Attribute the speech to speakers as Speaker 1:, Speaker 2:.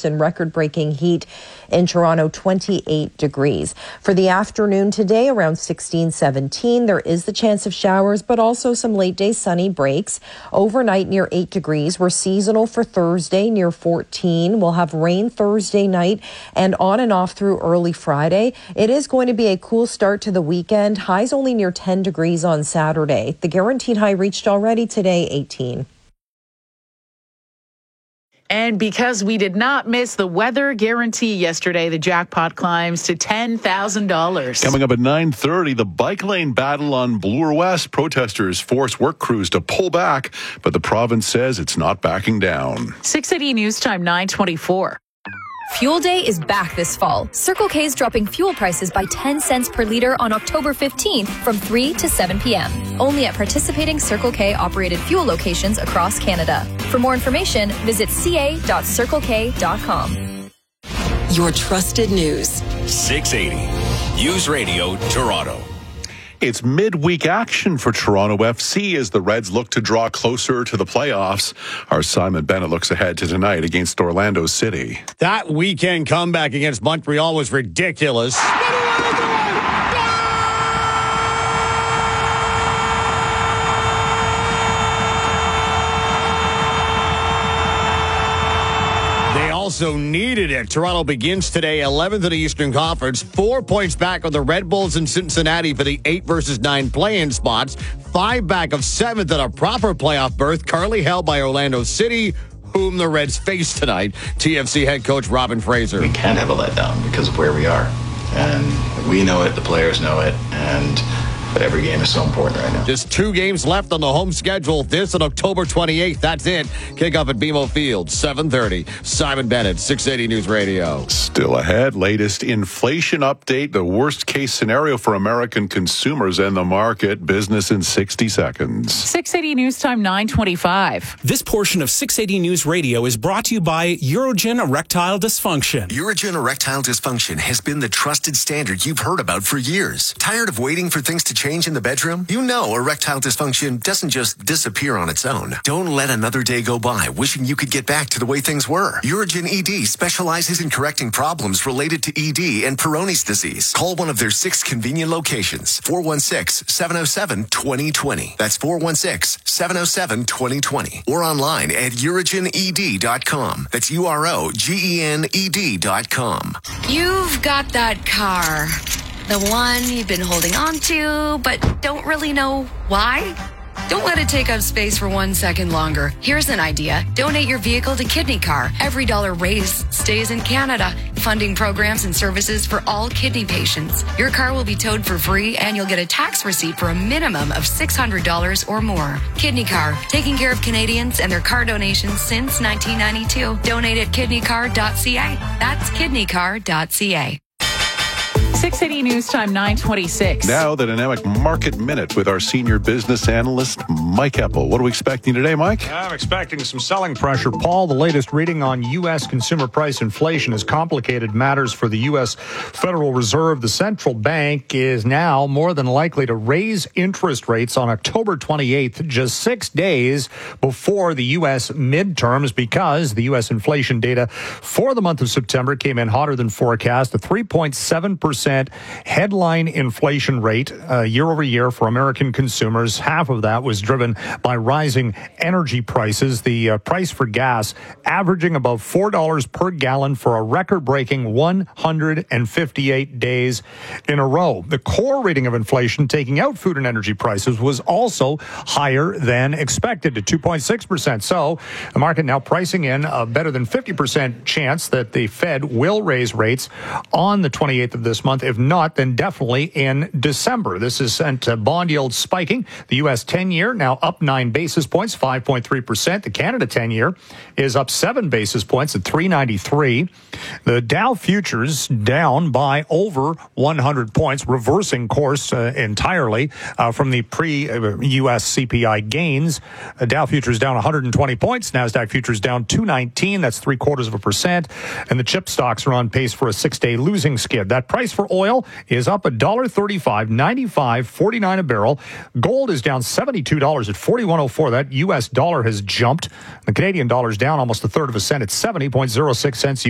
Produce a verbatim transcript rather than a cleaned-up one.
Speaker 1: showers and record-breaking heat in Toronto, twenty-eight degrees. For the afternoon today, around sixteen, seventeen, there is the chance of showers, but also some late-day sunny breaks. Overnight near eight degrees. We're seasonal for Thursday near fourteen. We'll have rain Thursday night and on and off through early Friday. It is going to be a cool start to the weekend. Highs only near ten degrees on Saturday. The guaranteed high reached already today, eighteen.
Speaker 2: And because we did not miss the weather guarantee yesterday, the jackpot climbs to ten thousand dollars.
Speaker 3: Coming up at nine thirty, the bike lane battle on Bloor West. Protesters force work crews to pull back, but the province says it's not backing down.
Speaker 2: six eighty News Time, nine twenty-four.
Speaker 4: Fuel Day is back this fall. Circle K is dropping fuel prices by ten cents per litre on October fifteenth from three to seven p.m. Only at participating Circle K operated fuel locations across Canada. For more information, visit c a dot circle k dot com.
Speaker 5: Your trusted news.
Speaker 6: six eighty News Radio Toronto.
Speaker 3: It's midweek action for Toronto F C as the Reds look to draw closer to the playoffs. Our Simon Bennett looks ahead to tonight against Orlando City.
Speaker 7: That weekend comeback against Montreal was ridiculous. Also needed it. Toronto begins today eleventh in the Eastern Conference, four points back on the Red Bulls in Cincinnati for the eight versus nine play-in spots, five back of seventh in a proper playoff berth, currently held by Orlando City, whom the Reds face tonight. T F C head coach Robin Fraser.
Speaker 8: We can't have a letdown because of where we are, and we know it, the players know it, and but every game is so important right now.
Speaker 7: Just two games left on the home schedule. This on October twenty-eighth. That's it. Kickoff at B M O Field, seven thirty. Simon Bennett, six eighty News Radio.
Speaker 3: Still ahead, latest inflation update, the worst case scenario for American consumers and the market. Business in sixty seconds.
Speaker 2: six eighty News Time, nine twenty-five.
Speaker 9: This portion of six eighty News Radio is brought to you by Urogen Erectile Dysfunction.
Speaker 10: Urogen Erectile Dysfunction has been the trusted standard you've heard about for years. Tired of waiting for things to change in the bedroom? You know erectile dysfunction doesn't just disappear on its own. Don't let another day go by wishing you could get back to the way things were. Urogen E D specializes in correcting problems related to E D and Peyronie's disease. Call one of their six convenient locations. four one six, seven oh seven, two oh two oh. That's four one six, seven oh seven, two oh two oh. Or online at urogen e d dot com. That's U R O G E N E D dot com.
Speaker 11: You've got that car. The one you've been holding on to, but don't really know why? Don't let it take up space for one second longer. Here's an idea. Donate your vehicle to Kidney Car. Every dollar raised stays in Canada, funding programs and services for all kidney patients. Your car will be towed for free, and you'll get a tax receipt for a minimum of six hundred dollars or more. Kidney Car, taking care of Canadians and their car donations since nineteen ninety-two. Donate at kidney car dot c a. That's kidney car dot c a.
Speaker 2: six eighty News Time, nine twenty-six.
Speaker 3: Now the Dynamic Market Minute with our senior business analyst, Mike Eppel. What are we expecting today, Mike?
Speaker 12: I'm expecting some selling pressure. Paul, the latest reading on U S consumer price inflation has complicated matters for the U S Federal Reserve. The central bank is now more than likely to raise interest rates on October twenty-eighth, just six days before the U S midterms, because the U S inflation data for the month of September came in hotter than forecast. A three point seven percent headline inflation rate uh, year over year for American consumers. Half of that was driven by rising energy prices. The uh, price for gas averaging above four dollars per gallon for a record-breaking one hundred fifty-eight days in a row. The core reading of inflation, taking out food and energy prices, was also higher than expected at two point six percent. So the market now pricing in a better than fifty percent chance that the Fed will raise rates on the twenty-eighth of this month. If not, then definitely in December. This has sent uh, bond yields spiking. The U S ten-year now up nine basis points, five point three percent. The Canada ten-year is up seven basis points at three ninety-three. The Dow futures down by over one hundred points, reversing course uh, entirely uh, from the pre-U S C P I gains. Uh, Dow futures down one hundred twenty points. NASDAQ futures down two nineteen. That's three quarters of a percent. And the chip stocks are on pace for a six-day losing skid. That price for oil is up one dollar thirty-five, ninety-five forty-nine a barrel. Gold is down seventy-two dollars at forty-one oh four. That U S dollar has jumped. The Canadian dollar is down almost a third of a cent at seventy point oh six cents.